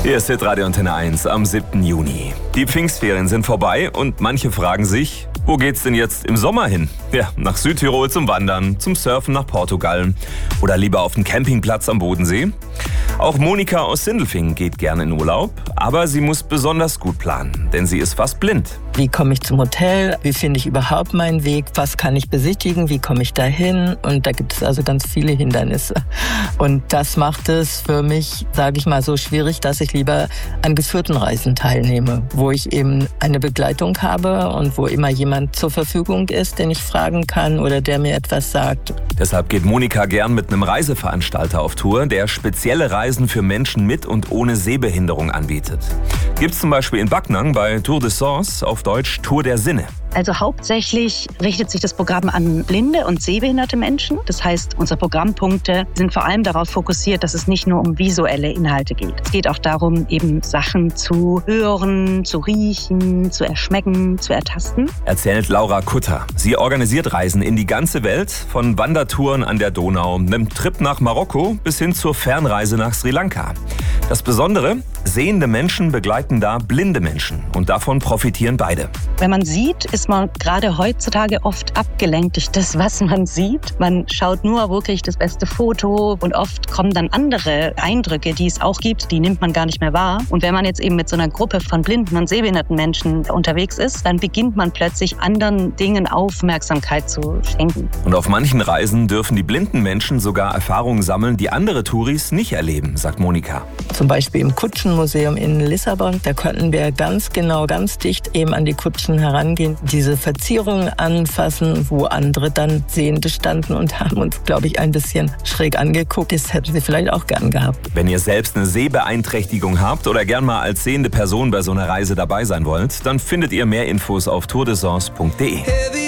Hier ist Hitradio Antenne 1 am 7. Juni. Die Pfingstferien sind vorbei und manche fragen sich, wo geht's denn jetzt im Sommer hin? Ja, nach Südtirol zum Wandern, zum Surfen nach Portugal oder lieber auf den Campingplatz am Bodensee? Auch Monika aus Sindelfingen geht gerne in Urlaub, aber sie muss besonders gut planen, denn sie ist fast blind. Wie komme ich zum Hotel? Wie finde ich überhaupt meinen Weg? Was kann ich besichtigen? Wie komme ich dahin? Und da gibt es also ganz viele Hindernisse. Und das macht es für mich, sage ich mal, so schwierig, dass ich lieber an geführten Reisen teilnehme, wo ich eben eine Begleitung habe und wo immer jemand zur Verfügung ist, den ich fragen kann oder der mir etwas sagt. Deshalb geht Monika gern mit einem Reiseveranstalter auf Tour, der spezielle Reisen für Menschen mit und ohne Sehbehinderung anbietet. Gibt's zum Beispiel in Backnang bei Tour de Sens, auf Deutsch Tour der Sinne. Also hauptsächlich richtet sich das Programm an blinde und sehbehinderte Menschen. Das heißt, unsere Programmpunkte sind vor allem darauf fokussiert, dass es nicht nur um visuelle Inhalte geht. Es geht auch darum, eben Sachen zu hören, zu riechen, zu erschmecken, zu ertasten. Erzählt Laura Kutter. Sie organisiert Reisen in die ganze Welt, von Wandertouren an der Donau, einem Trip nach Marokko bis hin zur Fernreise nach Sri Lanka. Das Besondere, sehende Menschen begleiten da blinde Menschen und davon profitieren beide. Wenn man sieht, ist man gerade heutzutage oft abgelenkt durch das, was man sieht. Man schaut nur wirklich das beste Foto und oft kommen dann andere Eindrücke, die es auch gibt, die nimmt man gar nicht mehr wahr. Und wenn man jetzt eben mit so einer Gruppe von blinden und sehbehinderten Menschen unterwegs ist, dann beginnt man plötzlich anderen Dingen Aufmerksamkeit zu schenken. Und auf manchen Reisen dürfen die blinden Menschen sogar Erfahrungen sammeln, die andere Touris nicht erleben, sagt Monika. Zum Beispiel im Kutschenmuseum in Lissabon, da konnten wir ganz genau, ganz dicht eben an die Kutschen herangehen, diese Verzierungen anfassen, wo andere dann Sehende standen und haben uns, glaube ich, ein bisschen schräg angeguckt. Das hätten sie vielleicht auch gern gehabt. Wenn ihr selbst eine Sehbeeinträchtigung habt oder gern mal als sehende Person bei so einer Reise dabei sein wollt, dann findet ihr mehr Infos auf tourdesens.de.